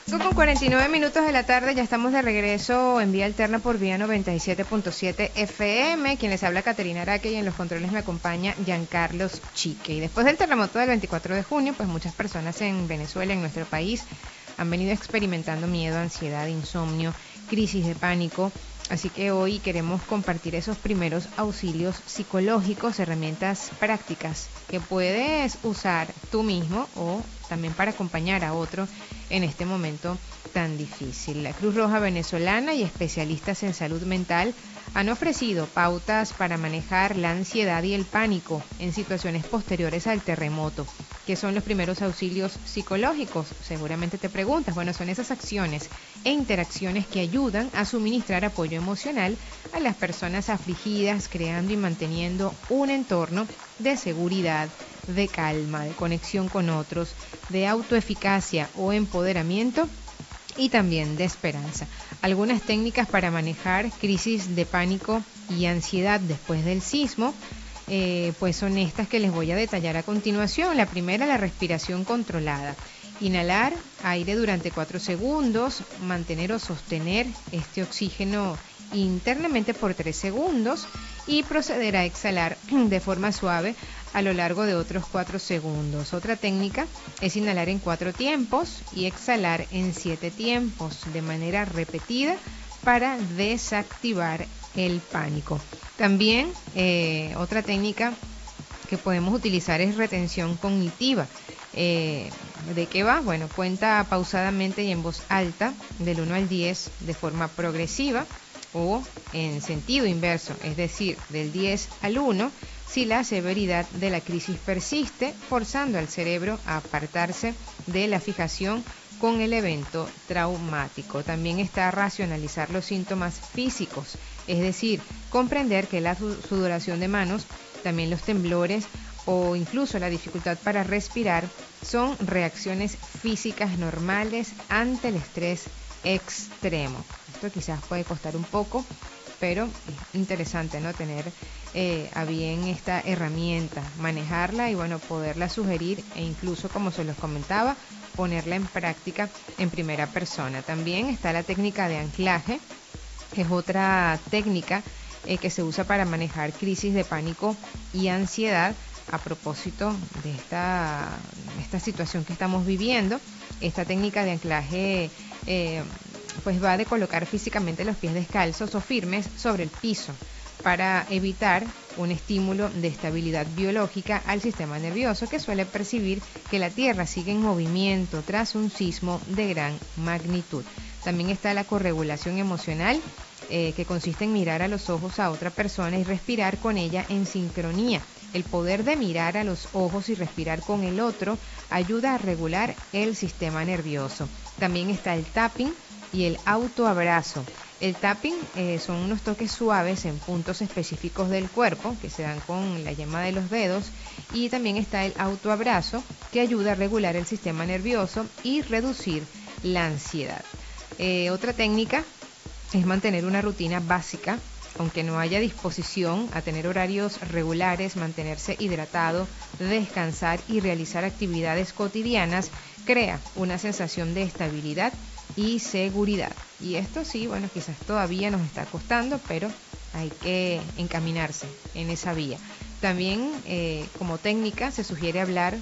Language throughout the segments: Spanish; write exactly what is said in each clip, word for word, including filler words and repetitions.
cinco con cuarenta y nueve minutos de la tarde, ya estamos de regreso en vía alterna por vía noventa y siete punto siete F M. Quien les habla, Caterina Araque, y en los controles me acompaña Giancarlos Chique. Y después del terremoto del veinticuatro de junio, pues muchas personas en Venezuela, en nuestro país, han venido experimentando miedo, ansiedad, insomnio, crisis de pánico. Así que hoy queremos compartir esos primeros auxilios psicológicos, herramientas prácticas que puedes usar tú mismo o también para acompañar a otro en este momento tan difícil. La Cruz Roja Venezolana y especialistas en salud mental han ofrecido pautas para manejar la ansiedad y el pánico en situaciones posteriores al terremoto. ¿Qué son los primeros auxilios psicológicos? Seguramente te preguntas. Bueno, son esas acciones e interacciones que ayudan a suministrar apoyo emocional a las personas afligidas, creando y manteniendo un entorno de seguridad, de calma, de conexión con otros, de autoeficacia o empoderamiento y también de esperanza. Algunas técnicas para manejar crisis de pánico y ansiedad después del sismo, eh, pues son estas que les voy a detallar a continuación. La primera, la respiración controlada. Inhalar aire durante cuatro segundos, mantener o sostener este oxígeno internamente por tres segundos y proceder a exhalar de forma suave a lo largo de otros cuatro segundos. Otra técnica es inhalar en cuatro tiempos y exhalar en siete tiempos de manera repetida para desactivar el pánico. También eh, otra técnica que podemos utilizar es retención cognitiva. Eh, ¿De qué va? Bueno, cuenta pausadamente y en voz alta del uno al diez de forma progresiva o en sentido inverso, es decir, del diez al uno, si la severidad de la crisis persiste, forzando al cerebro a apartarse de la fijación con el evento traumático. También está racionalizar los síntomas físicos, es decir, comprender que la sudoración de manos, también los temblores o incluso la dificultad para respirar son reacciones físicas normales ante el estrés extremo. Esto quizás puede costar un poco, pero es interesante, ¿no? Tener eh, a bien esta herramienta, manejarla y bueno, poderla sugerir e incluso, como se los comentaba, ponerla en práctica en primera persona. También está la técnica de anclaje, que es otra técnica eh, que se usa para manejar crisis de pánico y ansiedad. A propósito de esta, esta situación que estamos viviendo, esta técnica de anclaje eh, pues va de colocar físicamente los pies descalzos o firmes sobre el piso para evitar un estímulo de estabilidad biológica al sistema nervioso, que suele percibir que la Tierra sigue en movimiento tras un sismo de gran magnitud. También está la corregulación emocional, eh, que consiste en mirar a los ojos a otra persona y respirar con ella en sincronía. El poder de mirar a los ojos y respirar con el otro ayuda a regular el sistema nervioso. También está el tapping y el autoabrazo. El tapping eh, son unos toques suaves en puntos específicos del cuerpo que se dan con la yema de los dedos, y también está el autoabrazo, que ayuda a regular el sistema nervioso y reducir la ansiedad. Eh, otra técnica es mantener una rutina básica, aunque no haya disposición a tener horarios regulares. Mantenerse hidratado, descansar y realizar actividades cotidianas crea una sensación de estabilidad y seguridad. Y esto sí, bueno, quizás todavía nos está costando, pero hay que encaminarse en esa vía. También eh, como técnica se sugiere hablar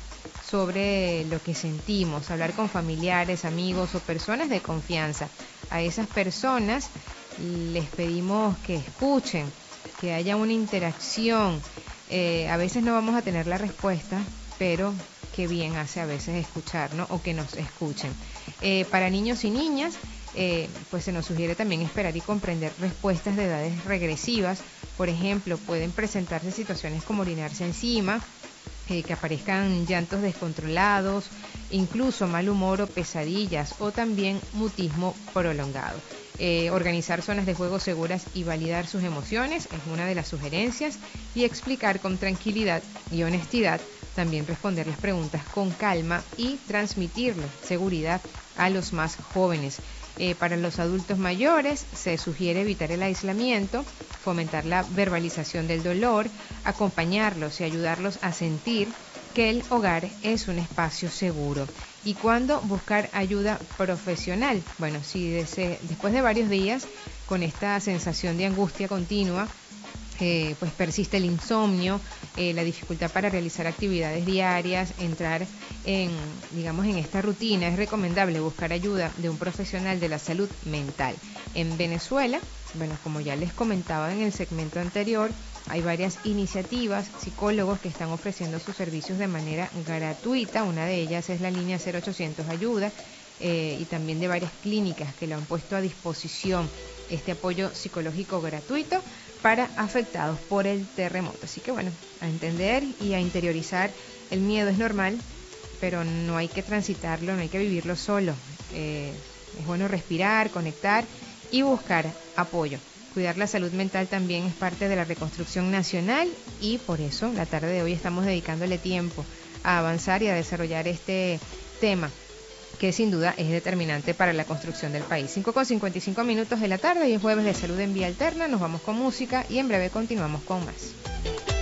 sobre lo que sentimos, hablar con familiares, amigos o personas de confianza. A esas personas les pedimos que escuchen, que haya una interacción. Eh, a veces no vamos a tener la respuesta, pero qué bien hace a veces escuchar, ¿no? O que nos escuchen. Eh, para niños y niñas, eh, pues se nos sugiere también esperar y comprender respuestas de edades regresivas. Por ejemplo, pueden presentarse situaciones como orinarse encima, eh, que aparezcan llantos descontrolados, incluso mal humor o pesadillas, o también mutismo prolongado. Eh, organizar zonas de juego seguras y validar sus emociones es una de las sugerencias, y explicar con tranquilidad y honestidad. También responder las preguntas con calma y transmitirle seguridad a los más jóvenes. Eh, para los adultos mayores se sugiere evitar el aislamiento, fomentar la verbalización del dolor, acompañarlos y ayudarlos a sentir que el hogar es un espacio seguro. ¿Y cuándo buscar ayuda profesional? Bueno, si desde, después de varios días con esta sensación de angustia continua, eh, pues persiste el insomnio, eh, la dificultad para realizar actividades diarias, entrar en, digamos, en esta rutina, es recomendable buscar ayuda de un profesional de la salud mental. En Venezuela, bueno, como ya les comentaba en el segmento anterior, hay varias iniciativas, psicólogos que están ofreciendo sus servicios de manera gratuita. Una de ellas es la línea cero ochocientos Ayuda, eh, y también de varias clínicas que lo han puesto a disposición este apoyo psicológico gratuito para afectados por el terremoto. Así que bueno, a entender y a interiorizar el miedo es normal, pero no hay que transitarlo, no hay que vivirlo solo. Eh, es bueno respirar, conectar y buscar apoyo. Cuidar la salud mental también es parte de la reconstrucción nacional y por eso la tarde de hoy estamos dedicándole tiempo a avanzar y a desarrollar este tema que sin duda es determinante para la construcción del país. cinco con cincuenta y cinco minutos de la tarde y es jueves de salud en Vía Alterna. Nos vamos con música y en breve continuamos con más.